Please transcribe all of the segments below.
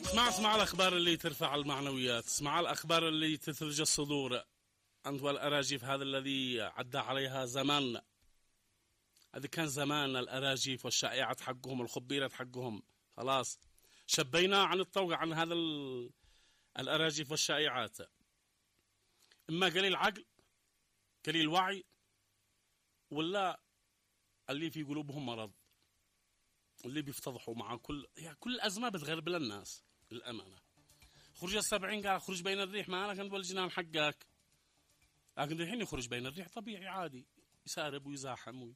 اسمع الأخبار اللي ترفع المعنويات، اسمع الأخبار اللي تثلج الصدور. أنت والأراجيف هذا الذي عدى عليها زماننا، هذا كان زمان الأراجيف والشائعات حقهم الخبيرات حقهم، خلاص شبينا عن الطوق عن هذا الأراجيف والشائعات. إما قليل عقل قليل وعي، ولا اللي في قلوبهم مرض، اللي بيفتضحوا مع كل أزمة بتغرب للناس للأمانة. خرج 70 قال خرج بين الريح، ما أنا كنت بالجنان حقك، لكن الحين يخرج بين الريح طبيعي عادي، يسارب ويزاحم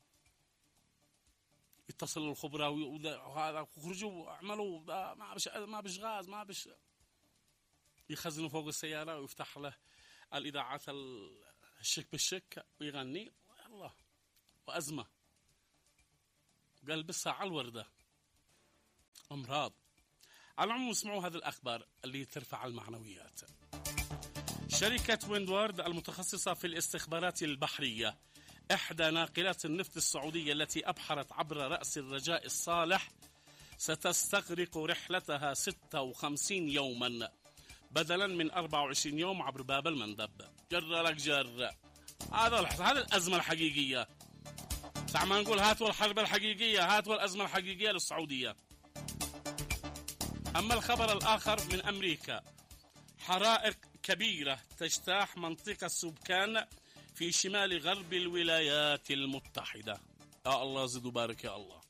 يتصل الخبراء وهذا خرجوا اعملوا ما بش غاز ما بش، يخزنوا فوق السيارة ويفتح له الإذاعات الشك بالشك ويغني الله وأزمة. قال بس على الوردة أمراض. على العموم اسمعوا هذه الأخبار اللي ترفع المعنويات. شركة ويندوارد المتخصصة في الاستخبارات البحرية، إحدى ناقلات النفط السعودية التي أبحرت عبر رأس الرجاء الصالح، ستستغرق رحلتها 56 يوما بدلا من 24 يوم عبر باب المندب. جر لك جر، هذا الأزمة الحقيقية. ما نقول هاتوا الحرب الحقيقية، هاتوا الأزمة الحقيقية للسعودية. أما الخبر الآخر من أمريكا، حرائق كبيرة تجتاح منطقة سبكان في شمال غرب الولايات المتحدة. يا الله زد وبارك يا الله.